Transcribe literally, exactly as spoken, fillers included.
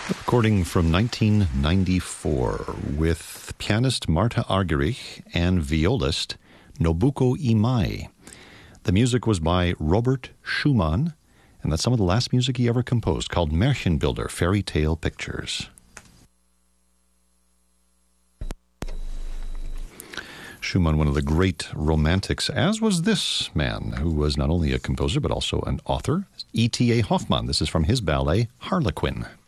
Recording from nineteen ninety-four with pianist Marta Argerich and violist Nobuko Imai. The music was by Robert Schumann, and that's some of the last music he ever composed, called Märchenbilder, Fairy Tale Pictures. Schumann, one of the great romantics, as was this man, who was not only a composer but also an author, E T A Hoffmann. This is from his ballet, Harlequin.